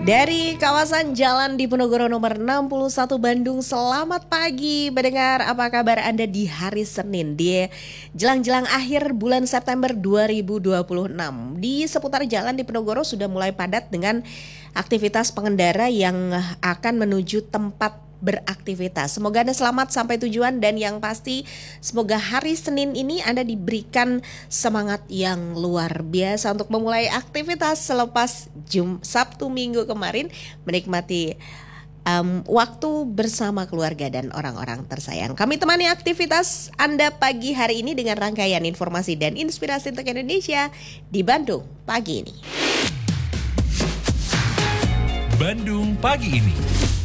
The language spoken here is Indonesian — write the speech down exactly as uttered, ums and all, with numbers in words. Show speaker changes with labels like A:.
A: Dari kawasan Jalan Diponegoro nomor enam puluh satu Bandung, selamat pagi pendengar. Apa kabar Anda di hari Senin di jelang-jelang akhir bulan September dua ribu dua puluh enam? Di seputar Jalan Diponegoro sudah mulai padat dengan aktivitas pengendara yang akan menuju tempat beraktivitas. Semoga Anda selamat sampai tujuan dan yang pasti semoga hari Senin ini Anda diberikan semangat yang luar biasa untuk memulai aktivitas selepas Jum Sabtu Minggu kemarin menikmati um, waktu bersama keluarga dan orang-orang tersayang. Kami temani aktivitas Anda pagi hari ini dengan rangkaian informasi dan inspirasi untuk Indonesia di Bandung pagi ini.
B: Bandung pagi ini.